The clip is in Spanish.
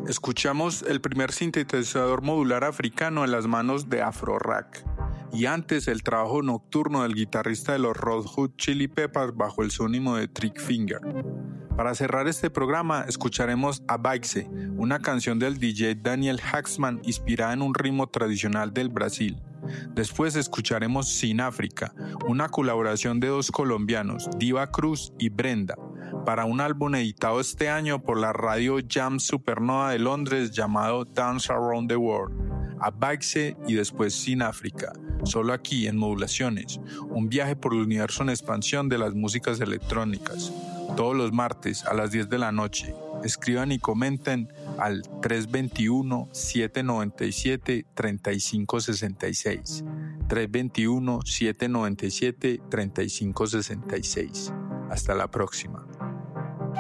Escuchamos el primer sintetizador modular africano en las manos de Afrorack. Y antes el trabajo nocturno del guitarrista de los Red Hot Chili Peppers bajo el seudónimo de Trick Finger. Para cerrar este programa escucharemos Abaixo, una canción del DJ Daniel Haxman inspirada en un ritmo tradicional del Brasil. Después escucharemos Sin África, una colaboración de dos colombianos, Diva Cruz y Brenda, para un álbum editado este año por la radio Jam Supernova de Londres llamado Dance Around the World. Abaixo y después Sin África, solo aquí en Modulaciones, un viaje por el universo en expansión de las músicas electrónicas. Todos los martes a las 10 de la noche. Escriban y comenten al 321-797-3566. 321-797-3566. Hasta la próxima.